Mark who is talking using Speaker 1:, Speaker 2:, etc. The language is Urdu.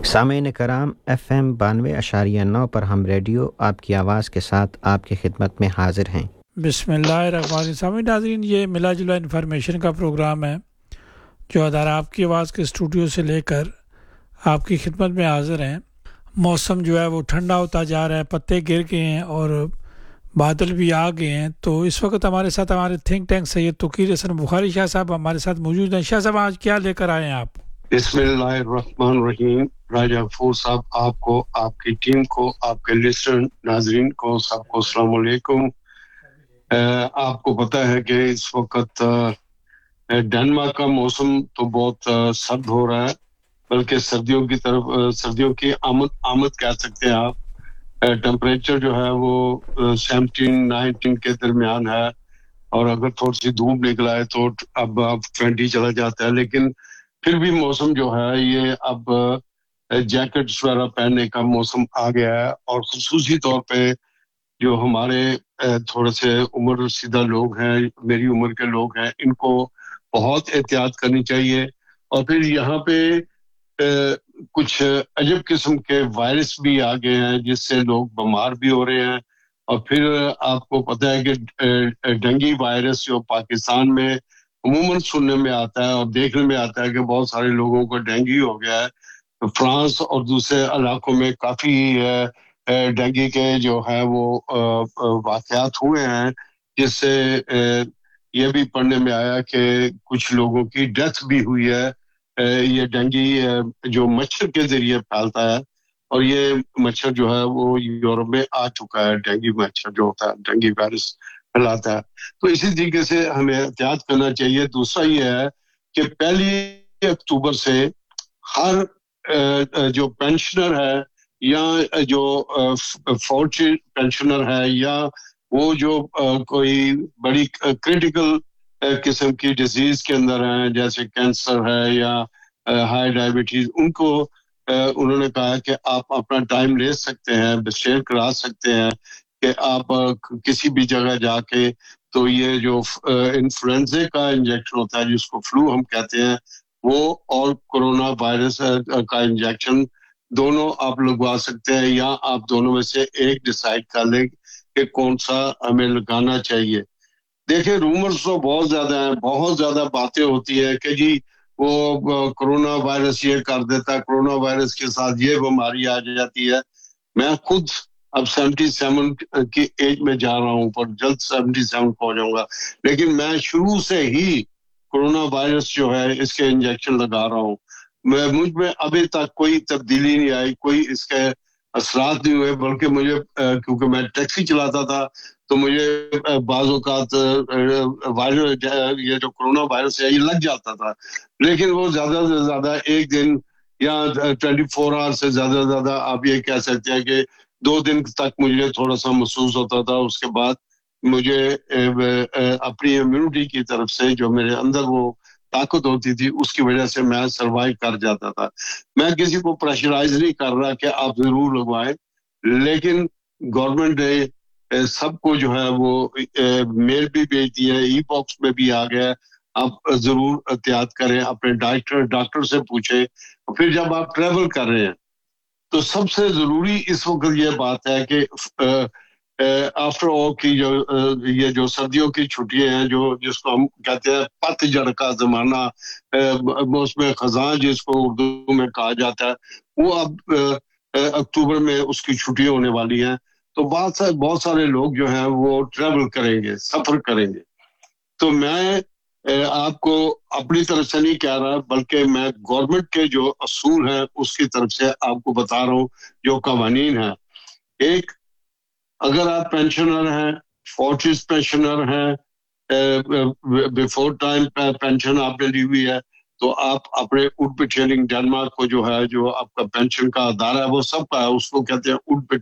Speaker 1: سامعین کرام FM 92.9 پر ہم ریڈیو آپ کی آواز کے ساتھ آپ کی خدمت میں حاضر ہیں۔
Speaker 2: بسم اللہ الرحمن الرحیم۔ ناظرین، یہ ملا جلا انفارمیشن کا پروگرام ہے جو ادارہ آپ کی آواز کے اسٹوڈیو سے لے کر آپ کی خدمت میں حاضر ہیں۔ موسم جو ہے وہ ٹھنڈا ہوتا جا رہا ہے، پتے گر گئے ہیں اور بادل بھی آ گئے ہیں، تو اس وقت ہمارے ساتھ ہمارے تھنک ٹینک سید توقیر حسن بخاری شاہ صاحب ہمارے ساتھ موجود ہیں۔ شاہ صاحب، آج کیا لے کر آئے ہیں آپ؟
Speaker 3: بسم اللہ الرحمن الرحیم۔ راجہ غفور صاحب، آپ کو، آپ کی ٹیم کو، آپ کے لسنر ناظرین کو، سب کو السلام علیکم۔ آپ کو پتہ ہے کہ اس وقت ڈنمارک کا موسم تو بہت سرد ہو رہا ہے، بلکہ سردیوں کی آمد کہہ سکتے ہیں آپ۔ ٹمپریچر جو ہے وہ 17-19 کے درمیان ہے، اور اگر تھوڑی سی دھوپ نکلا ہے تو اب 20 چلا جاتا ہے، لیکن پھر بھی موسم جو ہے یہ اب جیکٹس وغیرہ پہننے کا موسم آ گیا ہے، اور خصوصی طور پہ جو ہمارے تھوڑے سے عمر رسیدہ لوگ ہیں، میری عمر کے لوگ ہیں، ان کو بہت احتیاط کرنی چاہیے۔ اور پھر یہاں پہ کچھ عجب قسم کے وائرس بھی آ گئے ہیں جس سے لوگ بیمار بھی ہو رہے ہیں۔ اور پھر آپ کو پتہ ہے کہ ڈینگی وائرس جو پاکستان میں عموماً سننے میں آتا ہے اور دیکھنے میں آتا ہے کہ بہت سارے لوگوں کو ڈینگی ہو گیا ہے۔ فرانس اور دوسرے علاقوں میں کافی ڈینگی کے جو ہے وہ واقعات ہوئے ہیں، جس سے یہ بھی پڑھنے میں آیا کہ کچھ لوگوں کی ڈیتھ بھی ہوئی ہے۔ یہ ڈینگی جو مچھر کے ذریعے پھیلتا ہے، اور یہ مچھر جو ہے وہ یورپ میں آ چکا ہے، ڈینگی مچھر جو ہوتا ہے ڈینگی وائرس پھیلاتا ہے۔ تو اسی طریقے سے ہمیں احتیاط کرنا چاہیے۔ دوسرا یہ ہے کہ 1 اکتوبر سے ہر جو پینشنر ہے یا جو فوجی پینشنر ہے یا وہ جو کوئی بڑی کرٹیکل قسم کی ڈیزیز کے اندر ہیں، جیسے کینسر ہے یا ہائی ڈائبٹیز، ان کو انہوں نے کہا کہ آپ اپنا ٹائم لے سکتے ہیں، شیئر کرا سکتے ہیں کہ آپ کسی بھی جگہ جا کے تو یہ جو انفلوئنزا کا انجیکشن ہوتا ہے جس کو فلو ہم کہتے ہیں، وہ اور کرونا وائرس کا انجیکشن دونوں آپ لگوا سکتے ہیں، یا آپ دونوں میں سے ایک ڈیسائیڈ کر لیں کہ کون سا ہمیں لگانا چاہیے۔ دیکھیں، رومرز تو بہت زیادہ ہیں، بہت زیادہ باتیں ہوتی ہیں کہ جی وہ کرونا وائرس یہ کر دیتا ہے، کرونا وائرس کے ساتھ یہ بیماری آ جاتی ہے۔ میں خود اب 77 کی ایج میں جا رہا ہوں، پر جلد 77 ہو جاؤں گا، لیکن میں شروع سے ہی کرونا وائرس جو ہے اس کے انجیکشن لگا رہا ہوں۔ مجھ میں ابھی تک کوئی تبدیلی نہیں آئی، کوئی اس کے اثرات نہیں ہوئے، بلکہ مجھے کیونکہ میں ٹیکسی چلاتا تھا تو مجھے بعض اوقات یہ جو کرونا وائرس ہے یہ لگ جاتا تھا، لیکن وہ زیادہ سے زیادہ ایک دن یا 24 آور سے زیادہ آپ یہ کہہ سکتے ہیں کہ 2 دن تک مجھے تھوڑا سا محسوس ہوتا تھا۔ اس کے بعد مجھے اپنی امیونٹی کی طرف سے جو میرے اندر وہ طاقت ہوتی تھی اس کی وجہ سے میں سروائیو کر جاتا تھا۔ میں کسی کو پریشرائز نہیں کر رہا کہ آپ ضرور لگوائیں، لیکن گورنمنٹ نے سب کو جو ہے وہ میل بھی بھیج دی ہے، ای باکس میں بھی آ گیا ہے۔ آپ ضرور احتیاط کریں، اپنے ڈاکٹر سے پوچھیں۔ پھر جب آپ ٹریول کر رہے ہیں تو سب سے ضروری اس وقت یہ بات ہے کہ آفٹر آل کی یہ جو سردیوں کی چھٹیاں ہیں، جس کو ہم کہتے ہیں پت جھڑ کا زمانہ، موسم خزاں جس کو اردو میں کہا جاتا ہے، وہ اب اکتوبر میں اس کی چھٹیاں ہونے والی ہیں، تو بہت سارے لوگ جو ہیں وہ ٹریول کریں گے، سفر کریں گے۔ تو میں آپ کو اپنی طرف سے نہیں کہہ رہا، بلکہ میں گورنمنٹ کے جو اصول ہیں اس کی طرف سے آپ کو بتا رہا ہوں، جو قوانین ہیں۔ ایک، اگر آپ پینشنر ہیں، فورٹیز پینشنر ہیں، بیفور ٹائم پینشن آپ نے لی ہوئی ہے، تو آپ اپنے اڈبیٹیلنگ ڈنمارک کو جو ہے، جو آپ کا پینشن کا ادارہ ہے وہ سب کا ہے، اس کو کہتے ہیں